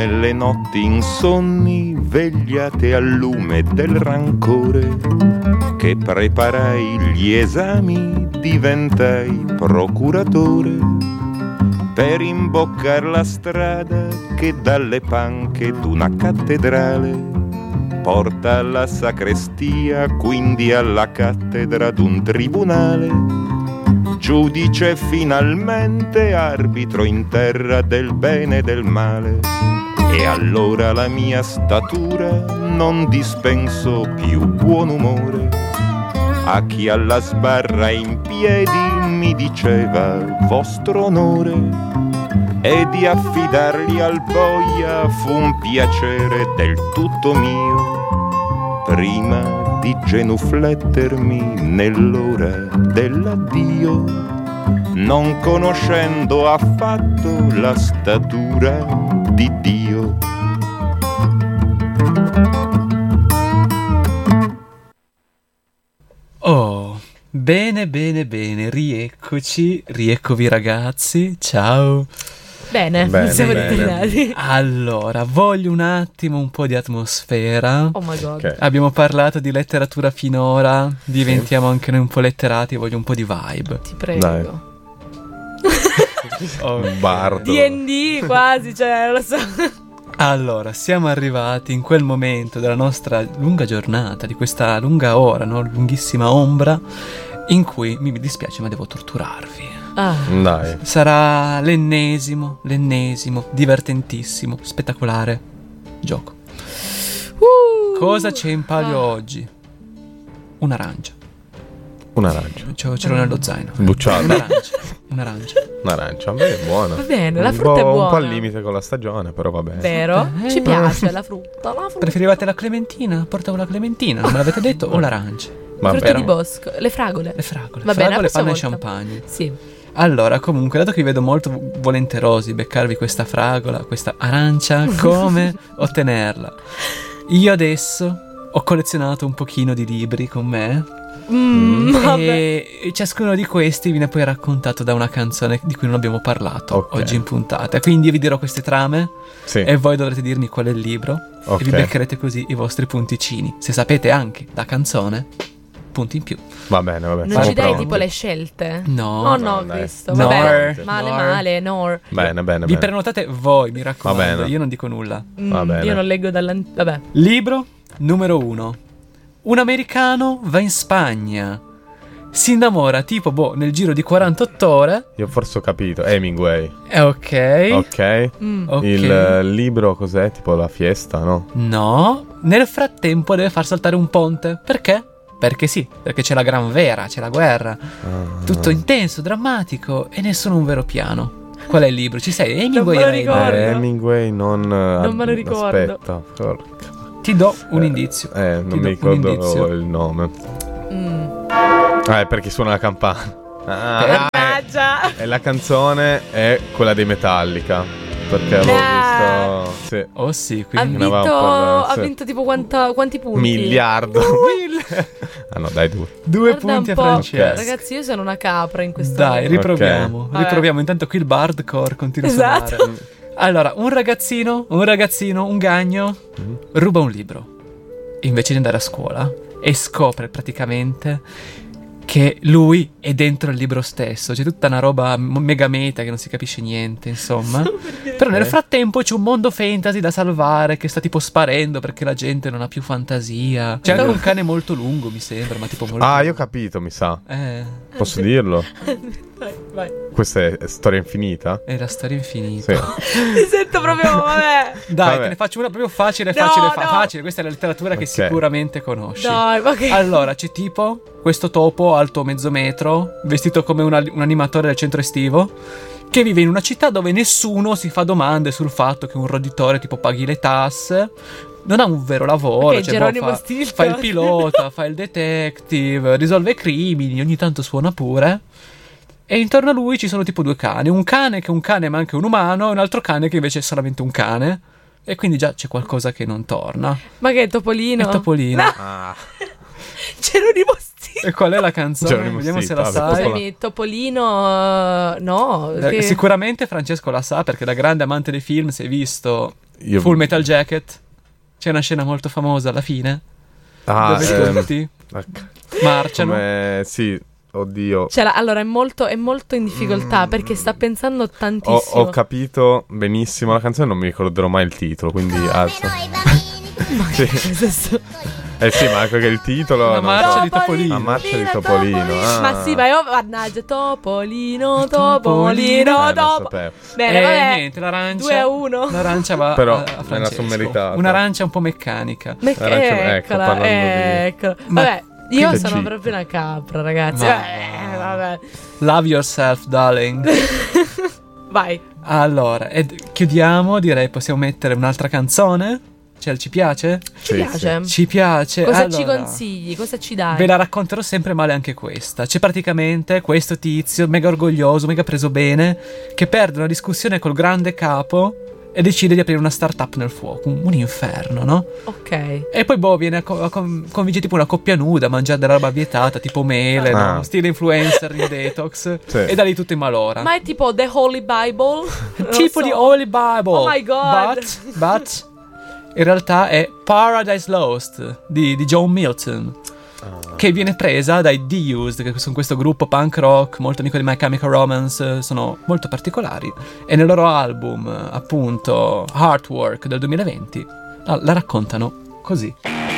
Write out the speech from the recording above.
nelle notti insonni vegliate al lume del rancore, che preparai gli esami, diventai procuratore per imboccar la strada che dalle panche d'una cattedrale porta alla sacrestia, quindi alla cattedra d'un tribunale. Giudice finalmente, arbitro in terra del bene e del male. E allora la mia statura non dispenso più buon umore a chi alla sbarra in piedi mi diceva vostro onore, e di affidarli al boia fu un piacere del tutto mio, prima di genuflettermi nell'ora dell'addio, non conoscendo affatto la statura di Dio. Oh, bene, rieccovi ragazzi, ciao. Bene, siamo ritornati. Allora, voglio un attimo un po' di atmosfera. Oh my god. Okay. Abbiamo parlato di letteratura finora, diventiamo anche noi un po' letterati, voglio un po' di vibe. Ti prego. Dai. Un bardo. D&D quasi, cioè, non lo so. Allora, siamo arrivati in quel momento della nostra lunga giornata, di questa lunga ora, no? Lunghissima ombra, in cui mi dispiace ma devo torturarvi. Dai. Sarà l'ennesimo, divertentissimo, spettacolare gioco. Cosa c'è in palio oggi? Un'arancia. Ce l'ho nello zaino. Bucciata. Un'arancia. Beh, è buona. Va bene, la frutta è buona. Un po' al limite con la stagione, però va bene. Vero? Ci piace la frutta. Preferivate la clementina? Portavo la clementina, non me l'avete detto? O l'arancia? Frutta di bosco. Le fragole. Va bene, panna e volta. champagne. Sì. Allora, comunque, dato che vi vedo molto volenterosi beccarvi questa fragola, questa arancia, come ottenerla? Io adesso ho collezionato un pochino di libri con me e ciascuno di questi viene poi raccontato da una canzone di cui non abbiamo parlato oggi in puntata. Quindi io vi dirò queste trame e voi dovrete dirmi qual è il libro e vi beccherete così i vostri punticini. Se sapete anche la canzone, punti in più. Va bene. Non ci dai tipo le scelte? No. Oh no, Cristo. No. Vabbè, male, no. Bene. Vi prenotate voi, mi raccomando. Va bene. Io non dico nulla. Va bene. Io non leggo vabbè. Libro numero 1. Un americano va in Spagna. Si innamora tipo nel giro di 48 ore. Io forse ho capito. Hemingway. Ok. Il libro cos'è? Tipo La Fiesta, no? No. Nel frattempo deve far saltare un ponte. Perché? Perché sì, perché c'è la gran vera, c'è la guerra. Tutto intenso, drammatico e nessuno un vero piano. Qual è il libro? Ci sei? Hemingway. Non me lo ricordo. Hemingway non me lo ricordo. Aspetta, porca. Ti do un indizio. Non mi ricordo il nome. Perché suona la campana. Mannaggia. E la canzone è quella dei Metallica. Perché avevo visto. Sì. Oh sì, Ha quindi vinto tipo quanti punti? Miliardo. No, dai, 2. 2 Guarda punti a un po'. Francesco. Ragazzi, io sono una capra in questo Dai, riproviamo. Okay. Riproviamo. Intanto qui il bardcore continua a suonare. Allora, un ragazzino, un gagno, ruba un libro invece di andare a scuola e scopre praticamente che lui è dentro il libro stesso. C'è tutta una roba mega meta che non si capisce niente, insomma. Però nel frattempo c'è un mondo fantasy da salvare che sta tipo sparendo perché la gente non ha più fantasia. C'è anche un cane molto lungo, mi sembra, ma tipo molto... io ho capito, mi sa. Posso dirlo? Vai. Questa è storia infinita? È la storia infinita. Sì. Mi sento proprio, vabbè. Dai, te ne faccio una proprio facile. Facile. Questa è la letteratura che sicuramente conosci. Dai, ma che... Allora, c'è tipo questo topo alto mezzo metro, vestito come un animatore del centro estivo, che vive in una città dove nessuno si fa domande sul fatto che un roditore tipo paghi le tasse. Non ha un vero lavoro, fa il pilota, fa il detective, risolve crimini, ogni tanto suona pure. E intorno a lui ci sono tipo 2 cani. Un cane che è un cane ma anche un umano, e un altro cane che invece è solamente un cane. E quindi già c'è qualcosa che non torna. Ma che è Topolino? È Topolino. Geronimo Stilton. E qual è la canzone? Geronimo Vediamo se la Stilton, sai. Scusami, Topolino... no. Sicuramente Francesco la sa perché da grande amante dei film si è visto Full Metal Jacket. C'è una scena molto famosa alla fine. Dove tutti marciano. Sì, oddio. Allora è molto in difficoltà perché sta pensando tantissimo. Ho capito benissimo la canzone, non mi ricorderò mai il titolo, quindi alzo. Sì. Sì, ma anche il titolo. La marcia di Topolino. La marcia di Topolino. Ma sì, ma io mannaggia Topolino. Bene, niente, l'arancia 2-1. L'arancia va però a Francesco. me la son meritata. Un'arancia un po' meccanica. Eccola. Vabbè, io che sono G. proprio una capra, ragazzi. Vabbè. Love yourself, darling. Vai. Allora, chiudiamo, direi possiamo mettere un'altra canzone. Ci piace? Ci piace. Ci piace. Cosa allora, ci consigli? Cosa ci dai? Ve la racconterò sempre male anche questa. C'è praticamente questo tizio mega orgoglioso, mega preso bene, che perde una discussione col grande capo e decide di aprire una startup nel fuoco. Un inferno, no? Ok. E poi viene convince tipo una coppia nuda a mangiare della roba vietata, tipo mele, no? Stile influencer in detox. Sì. E da lì tutto in malora. Ma è tipo The Holy Bible? Tipo di Holy Bible. Oh my God. But in realtà è Paradise Lost di John Milton, che viene presa dai The Used, che sono questo gruppo punk rock molto amico di My Chemical Romance, sono molto particolari, e nel loro album appunto Heartwork del 2020 la raccontano così.